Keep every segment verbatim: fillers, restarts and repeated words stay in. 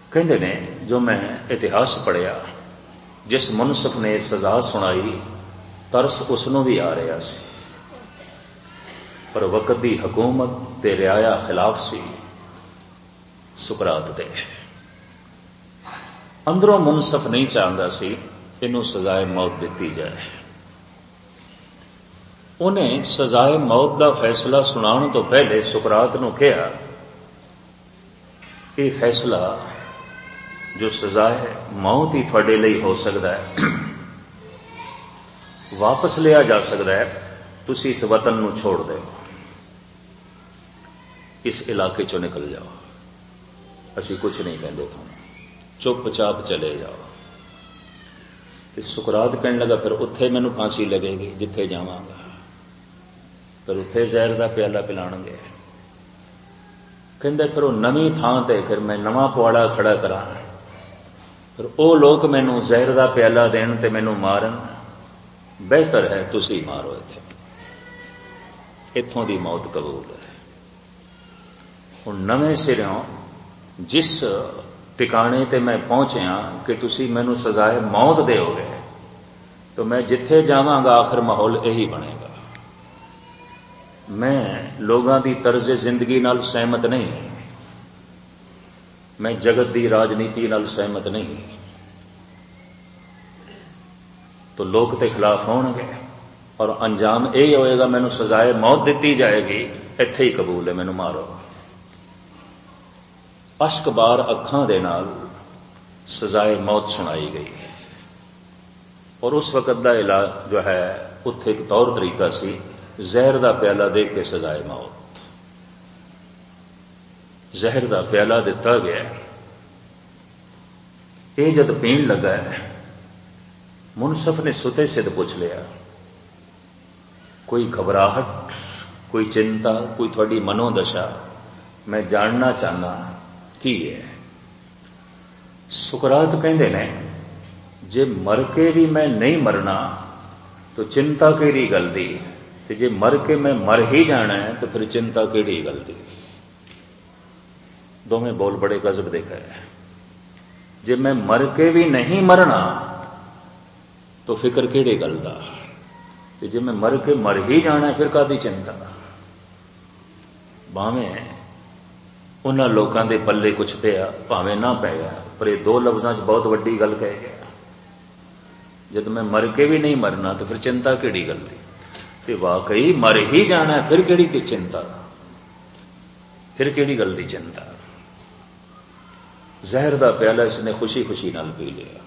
कहते ने जो मैं इतिहास पढ़िया, जिस मुनसिफ ने सजा सुनाई तरस उसनों भी आ रहा सी, पर वक्त दी हकूमत ते रियाया खिलाफ सी सुकरात दे। अंदरों मुनसिफ नहीं चाहता सी इनू सजाए मौत दी जाए। उन्हें सजाए मौत का फैसला सुनाने तो पहले सुकरात नूं कहा, यह फैसला जो सजाए मौत ही थोड़े लिए हो सकता है, वापस लिया जा सकता है, तुसी इस वतन नूं छोड़ दो, इस इलाके चों निकल जाओ, असी कुछ नहीं कहते तुम, चुपचाप चले जाओ। सुकरात कहने लगा फिर उत्थे मैनू फांसी लगेगी जिथे जावांगा, फिर उत्थे जहर का प्याला पिलाणगे। कहंदे फिर वो नवीं थां ते फिर मैं नवा पवाड़ा खड़ा करा, फिर वो लोग मैनू जहर का प्याला देण ते मैनू मारन, बेहतर है तुसी मारो इत्थे, इत्थों दी मौत कबूल है। हुण नवें सिरों जिस टिकाणे ते मैं पहुंचया कि तुसी मैनू सजाए मौत दोगे, तो मैं जिथे जावांगा आखिर माहौल यही बनेगा। मैं लोगों की तर्ज जिंदगी नाल सहमत नहीं, मैं जगत की राजनीति नाल सहमत नहीं, तो लोग ते खिलाफ होणगे और अंजाम यही होएगा मैनू सजाए मौत दी जाएगी, इत्थे ही कबूल है, मैनू मारो। अश्क बार अखां दे नाल सजाए मौत सुनाई गई और उस वक्त का इलाज जो है उत्थे एक तौर तरीका सी, जहर का प्याला दे के सजाए मौत। जहर का प्याला दिता गया, ये जद पीण लगा है, मुनसिफ ने सुते सिद्ध पूछ लिया, कोई घबराहट, कोई चिंता, कोई थोड़ी मनोदशा मैं जानना चाहना की है। सुकरात कहते ने जे मर के भी मैं नहीं मरना तो चिंता केड़ी गल दी, ते जे मर के मैं मर ही जाना है तो फिर चिंता केड़ी गल दी। दोवें बोल बड़े गजब दे है। जे मैं मर के भी नहीं मरना तो फिक्र केड़ी गल दा, ते जे मैं मर के मर ही जाना है फिर कादी चिंता। भावें उन्हां लोकां दे पल्ले कुछ पिया, भावें ना पै गया, पर ये दो लफ्जां च बहुत वड्डी गल कह गया। जब मैं मर के भी नहीं मरना तो फिर चिंता केड़ी गल दी, ते वाकई मर ही जाना है फिर केड़ी की चिंता, फिर केड़ी गल दी चिंता। जहर का प्याला इसने खुशी खुशी नाल पी लिया,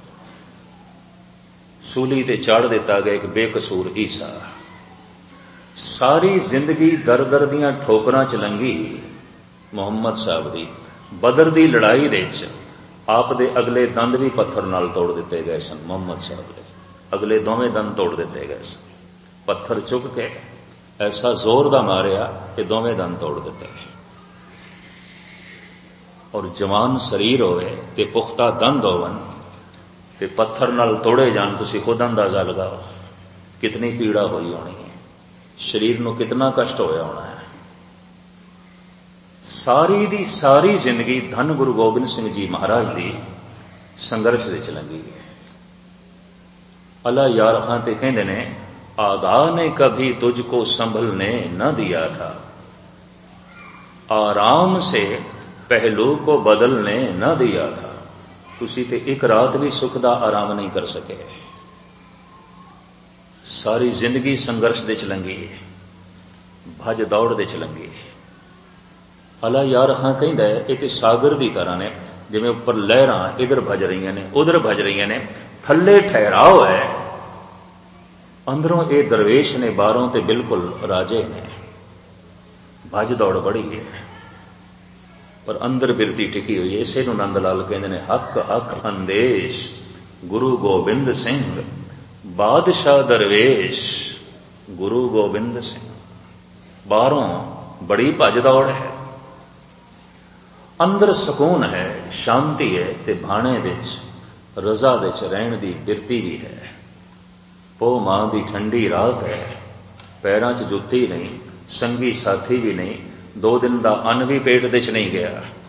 सूली ते चाड़ दिता गया एक बेकसूर ईसा। सारी जिंदगी दर दर दियां ठोकरां च लंघी मुहम्मद साहब दी। बदर दी लड़ाई दे च आप दे अगले दंद भी पत्थर नाल तोड़ दिते गए सन। मुहम्मद साहब दे अगले दोवें दंद तोड़ दिते गए सन, पत्थर चुक के ऐसा जोर दा मारिया कि दोवें दंद तोड़ दिते गए। और जवान शरीर होवे ते पुख्ता दंद होवन ते पत्थर नाल तोड़े जान, तुसी खुद अंदाजा लगाओ कितनी पीड़ा हुई होनी है, शरीर नूं कितना कष्ट होया होना है। सारी दी सारी जिंदगी धन गुरु गोबिंद सिंह जी महाराज दी संघर्ष विच लंघी है। अल्लाह यार खां ते कहंदे ने, आगा ने कभी तुझको संभलने न दिया था, आराम से पहलू को बदलने न दिया था। तुसी ते एक रात भी सुख दा आराम नहीं कर सके, सारी जिंदगी संघर्ष दे च लंघी, भज दौड़ दे च लंघी। अल्लाह यार हां कहंदा है ये सागर की तरह ने, जिवें उपर लहरां इधर भज रही ने उधर भज रही ने, थले ठहराव है, अंदरों ये दरवेश ने, बाहरों ते बिल्कुल राजे ने। भज दौड़ बड़ी है पर अंदर बिरती टिकी हुई है। इसे नूं नंद लाल कहंदे ने, हक हक अंदेश गुरु गोबिंद सिंह बादशाह दरवेश गुरु गोबिंद सिंह। बाहरों बड़ी भज दौड़ है, अंदर सुकून है, शांति है, ते भाणे विच रजा विच रहण दी बिरती भी है। पो मां दी ठंडी रात है, पैरां च जुत्ती नहीं, संगी साथी भी नहीं, दो दिन दा अन्न भी पेट दे च नहीं गया।